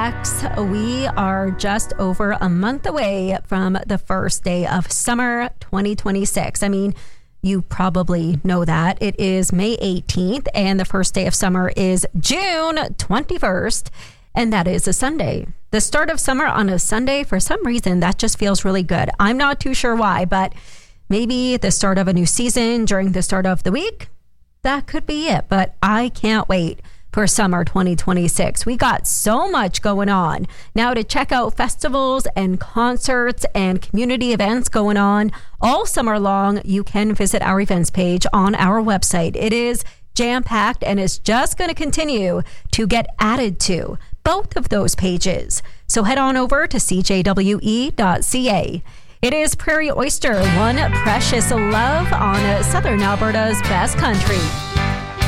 Relax. We are just over a month away from the first day of summer 2026. I mean, you probably know that. It is May 18th, and the first day of summer is June 21st, and that is a Sunday. The start of summer on a Sunday, for some reason, that just feels really good. I'm not too sure why, but maybe the start of a new season during the start of the week, that could be it. But I can't wait for summer 2026. We got so much going on. Now, to check out festivals and concerts and community events going on all summer long, you can visit our events page on our website. It is jam-packed and is just going to continue to get added to both of those pages. So head on over to cjwe.ca. It is Prairie Oyster, one precious love on Southern Alberta's best country.